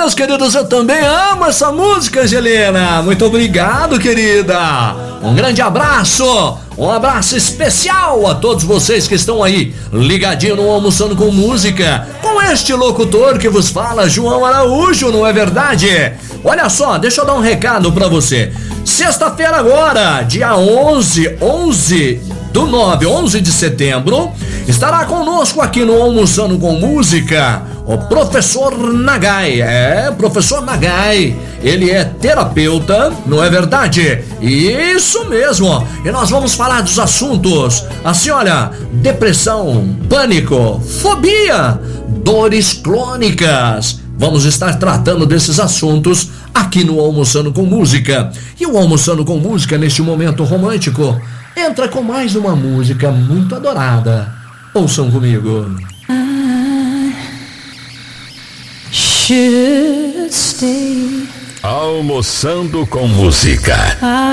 meus queridos, eu também amo essa música, Angelina. Muito obrigado, querida. Um grande abraço. Um abraço especial a todos vocês que estão aí ligadinho no Almoçando com Música, com este locutor que vos fala, João Araújo, não é verdade? Olha só, deixa eu dar um recado pra você. Sexta-feira agora, dia 11 de setembro, estará conosco aqui no Almoçando com Música o professor Nagai. Professor Nagai, ele é terapeuta, não é verdade? Isso mesmo, e nós vamos falar dos assuntos, assim, olha, depressão, pânico, fobia, dores crônicas. Vamos estar tratando desses assuntos aqui no Almoçando com Música. E o Almoçando com Música, neste momento romântico, entra com mais uma música muito adorada. Ouçam comigo. Should stay. Almoçando com Música.